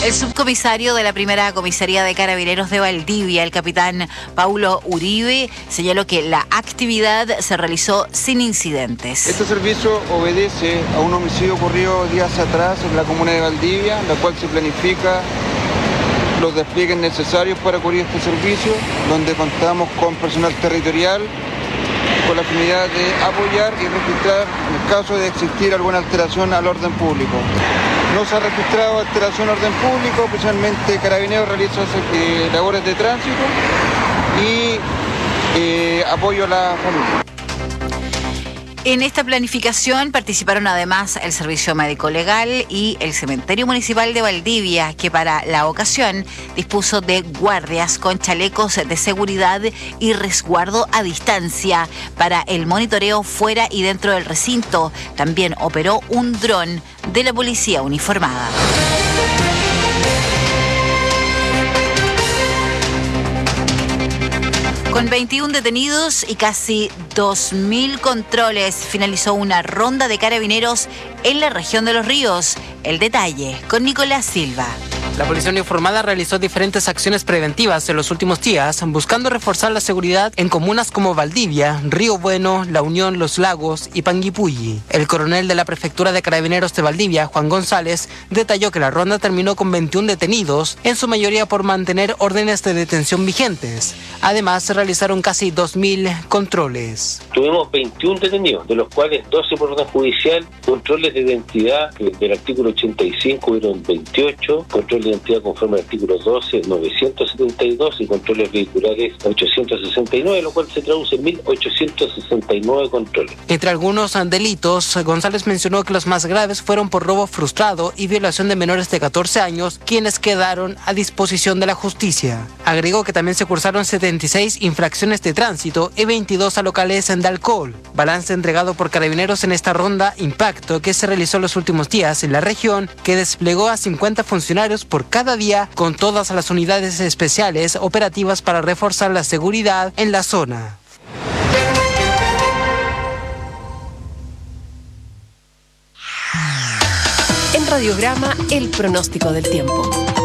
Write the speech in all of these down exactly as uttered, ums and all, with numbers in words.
El subcomisario de la primera comisaría de Carabineros de Valdivia, el capitán Paulo Uribe, señaló que la actividad se realizó sin incidentes. Este servicio obedece a un homicidio ocurrido días atrás en la comuna de Valdivia, la cual se planifica los despliegues necesarios para cubrir este servicio, donde contamos con personal territorial con la finalidad de apoyar y registrar en el caso de existir alguna alteración al orden público. No se ha registrado alteración al orden público, especialmente Carabineros realiza eh, labores de tránsito y eh, apoyo a la familia. En esta planificación participaron además el Servicio Médico Legal y el Cementerio Municipal de Valdivia, que para la ocasión dispuso de guardias con chalecos de seguridad y resguardo a distancia para el monitoreo fuera y dentro del recinto. También operó un dron de la policía uniformada. Con veintiún detenidos y casi dos mil controles, finalizó una ronda de carabineros en la región de Los Ríos. El detalle con Nicolás Silva. La policía uniformada realizó diferentes acciones preventivas en los últimos días, buscando reforzar la seguridad en comunas como Valdivia, Río Bueno, La Unión, Los Lagos y Panguipulli. El coronel de la Prefectura de Carabineros de Valdivia, Juan González, detalló que la ronda terminó con veintiún detenidos, en su mayoría por mantener órdenes de detención vigentes. Además, se realizaron casi dos mil controles. Tuvimos veintiún detenidos, de los cuales doce por orden judicial, controles de identidad del artículo ochenta y cinco hubieron veintiocho, control de identidad conforme al artículo doce, novecientos setenta y dos y controles vehiculares ochocientos sesenta y nueve, lo cual se traduce en mil ochocientos sesenta y nueve controles. Entre algunos delitos, González mencionó que los más graves fueron por robo frustrado y violación de menores de catorce años, quienes quedaron a disposición de la justicia. Agregó que también se cursaron setenta y seis infracciones de tránsito y veintidós a locales de alcohol. Balance entregado por Carabineros en esta ronda impacto que se realizó los últimos días en la región, que desplegó a cincuenta funcionarios por cada día con todas las unidades especiales operativas para reforzar la seguridad en la zona. En Radiograma, el pronóstico del tiempo.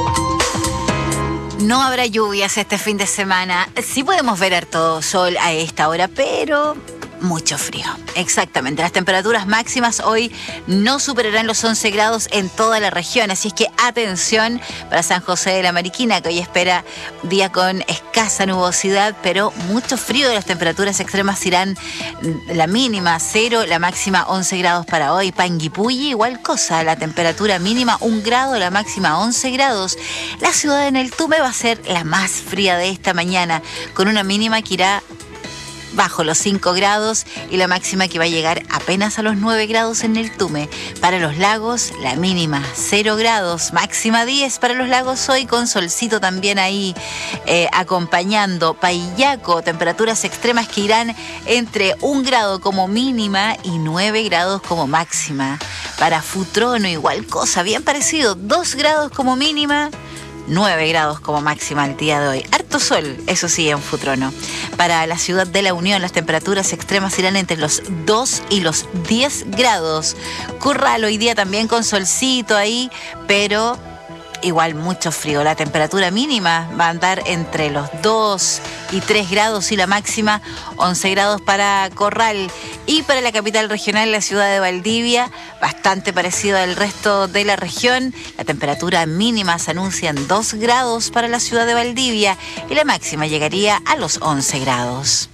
No habrá lluvias este fin de semana. Sí podemos ver harto sol a esta hora, pero mucho frío. Exactamente. Las temperaturas máximas hoy no superarán los once grados en toda la región. Así es que atención para San José de la Mariquina, que hoy espera día con escasa nubosidad, pero mucho frío. Las temperaturas extremas irán la mínima cero, la máxima once grados para hoy. Panguipulli, igual cosa. La temperatura mínima un grado, la máxima once grados. La ciudad de Neltume va a ser la más fría de esta mañana, con una mínima que irá bajo los cinco grados y la máxima que va a llegar apenas a los nueve grados en Neltume. Para los lagos, la mínima cero grados, máxima diez para los lagos hoy, con solcito también ahí eh, acompañando. Paillaco, temperaturas extremas que irán entre un grado como mínima y nueve grados como máxima. Para Futrono, igual cosa, bien parecido, dos grados como mínima, nueve grados como máxima el día de hoy. Harto sol, eso sí, en Futrono. Para la ciudad de La Unión, las temperaturas extremas irán entre los dos y los diez grados. Curral hoy día también con solcito ahí, pero igual mucho frío. La temperatura mínima va a andar entre los dos y tres grados y la máxima once grados para Corral. Y para la capital regional, la ciudad de Valdivia, bastante parecido al resto de la región. La temperatura mínima se anuncia en dos grados para la ciudad de Valdivia y la máxima llegaría a los once grados.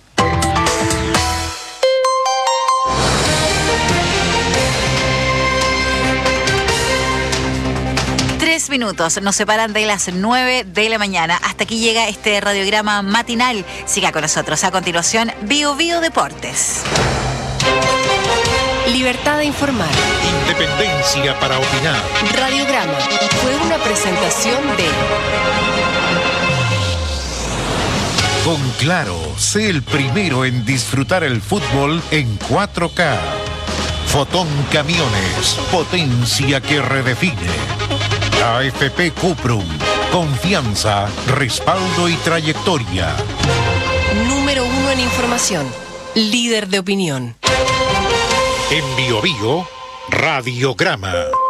Tres minutos nos separan de las nueve de la mañana. Hasta aquí llega este radiograma matinal. Siga con nosotros. A continuación, Bio Bio Deportes. Libertad de informar. Independencia para opinar. Radiograma fue una presentación de... Con Claro, sé el primero en disfrutar el fútbol en cuatro K. Fotón Camiones, potencia que redefine. A F P Cuprum, confianza, respaldo y trayectoria. Número uno en información, líder de opinión. En Bio Bio, Radiograma.